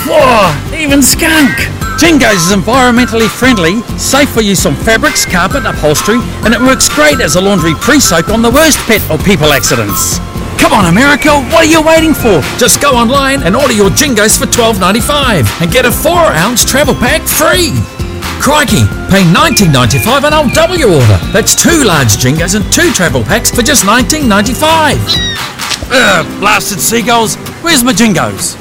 Whoa, even skunk! Jingo's is environmentally friendly, safe for use on fabrics, carpet, upholstery, and it works great as a laundry pre-soak on the worst pet or people accidents. Come on, America, what are you waiting for? Just go online and order your Jingos for $12.95 and get a 4-ounce travel pack free. Crikey, pay $19.95 and I'll double your order. That's 2 large Jingos and 2 travel packs for just $19.95. Blasted seagulls, where's my Jingos?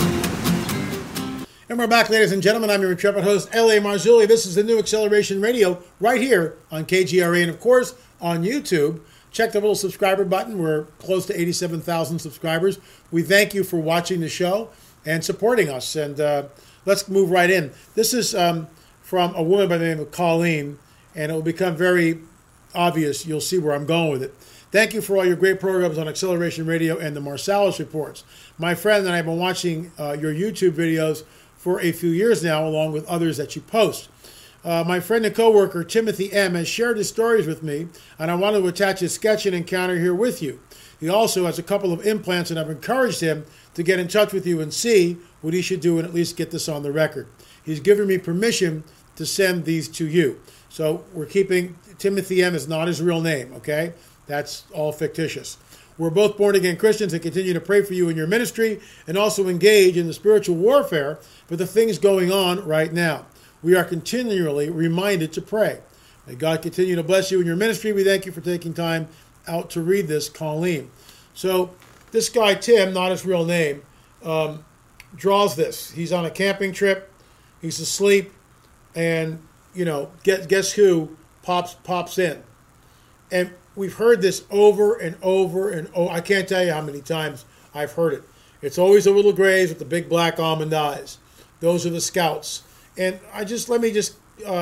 And we're back, ladies and gentlemen. I'm your intrepid host, L.A. Marzulli. This is the new Acceleration Radio right here on KGRA and, of course, on YouTube. Check the little subscriber button. We're close to 87,000 subscribers. We thank you for watching the show and supporting us. And let's move right in. This is from a woman by the name of Colleen, and it will become very obvious. You'll see where I'm going with it. Thank you for all your great programs on Acceleration Radio and the Marsalis Reports. My friend and I have been watching your YouTube videos for a few years now, along with others that you post. My friend and co-worker, Timothy M., has shared his stories with me, and I wanted to attach his sketch and encounter here with you. He also has a couple of implants, and I've encouraged him to get in touch with you and see what he should do and at least get this on the record. He's given me permission to send these to you. So we're keeping, Timothy M. is not his real name, okay? That's all fictitious. We're both born-again Christians and continue to pray for you in your ministry and also engage in the spiritual warfare for the things going on right now. We are continually reminded to pray. May God continue to bless you in your ministry. We thank you for taking time out to read this, Colleen. So this guy, Tim, not his real name, draws this. He's on a camping trip. He's asleep. And, you know, guess who pops in? And we've heard this over and over and over. I can't tell you how many times I've heard it. It's always the little grays with the big black almond eyes. Those are the scouts. And let me just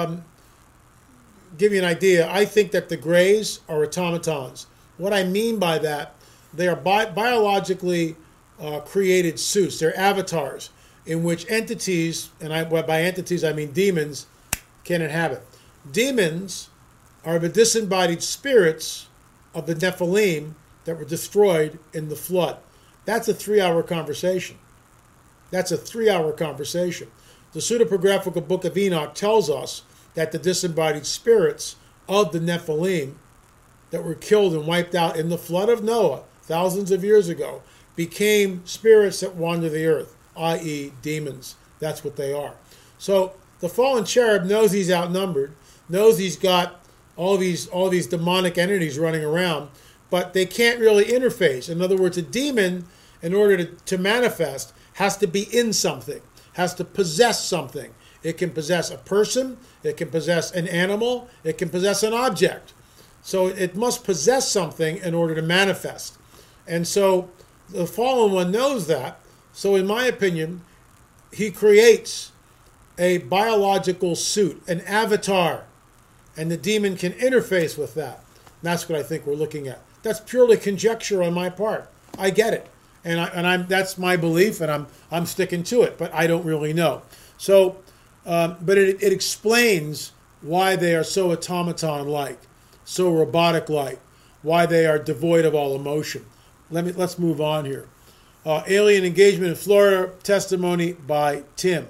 give you an idea. I think that the grays are automatons. What I mean by that, they are biologically created suits. They're avatars in which entities, and by entities I mean demons, can inhabit. Demons are the disembodied spirits of the Nephilim that were destroyed in the flood. That's a 3-hour conversation. That's a 3-hour conversation. The pseudepigraphical book of Enoch tells us that the disembodied spirits of the Nephilim that were killed and wiped out in the flood of Noah thousands of years ago became spirits that wander the earth, i.e. demons. That's what they are. So the fallen cherub knows he's outnumbered, knows he's got all these demonic entities running around, but they can't really interface. In other words, a demon, in order to manifest, has to be in something, has to possess something. It can possess a person, it can possess an animal, it can possess an object. So it must possess something in order to manifest. And so the fallen one knows that. So in my opinion, he creates a biological suit, an avatar, and the demon can interface with that. That's what I think we're looking at. That's purely conjecture on my part. I get it, and that's my belief, and I'm sticking to it. But I don't really know. So, but it explains why they are so automaton-like, so robotic-like, why they are devoid of all emotion. Let's move on here. Alien engagement in Florida, testimony by Tim.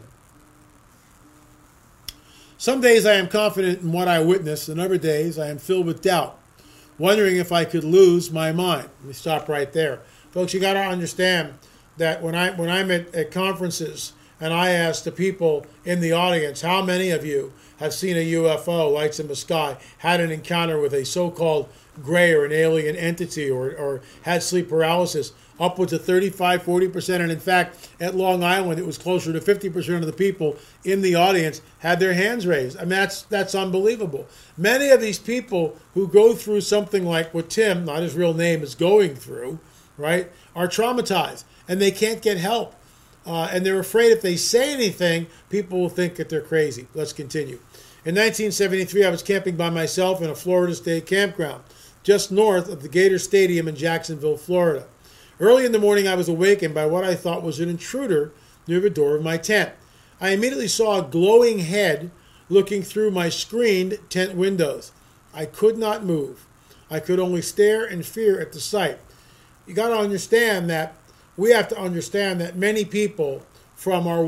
Some days I am confident in what I witnessed, and other days I am filled with doubt, wondering if I could lose my mind. Let me stop right there. Folks, you got to understand that when I'm at conferences and I ask the people in the audience, how many of you have seen a UFO, lights in the sky, had an encounter with a so-called gray or an alien entity, or had sleep paralysis, upwards of 35, 40%. And in fact, at Long Island, it was closer to 50% of the people in the audience had their hands raised. I mean, that's unbelievable. Many of these people who go through something like what Tim, not his real name, is going through, right, are traumatized, and they can't get help. And they're afraid if they say anything, people will think that they're crazy. Let's continue. In 1973, I was camping by myself in a Florida State campground, just north of the Gator Stadium in Jacksonville, Florida. Early in the morning, I was awakened by what I thought was an intruder near the door of my tent. I immediately saw a glowing head looking through my screened tent windows. I could not move. I could only stare in fear at the sight. You got to understand that we have to understand that many people from our